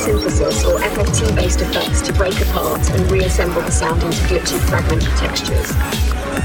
synthesis or FFT-based effects to break apart and reassemble the sound into glitchy fragmented textures.